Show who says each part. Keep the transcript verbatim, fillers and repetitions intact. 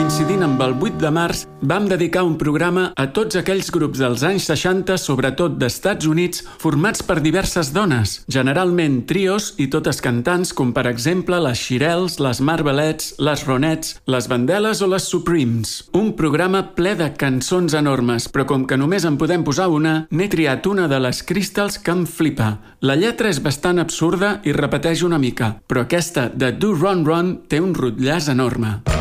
Speaker 1: coincidint amb el vuit de març, vam dedicar un programa a tots aquells grups dels anys seixanta, sobretot d'Estats Units, formats per diverses dones, generalment trios i totes cantants, com per exemple les Shirelles, les Marvelettes, les Ronettes, les Vandellas o les Supremes. Un programa ple de cançons enormes, però com que només en podem posar una, n'he triat una de les Crystals que em flipa. La lletra és bastant absurda i repeteix una mica, però aquesta de Do Run Run té un rotllàs enorme.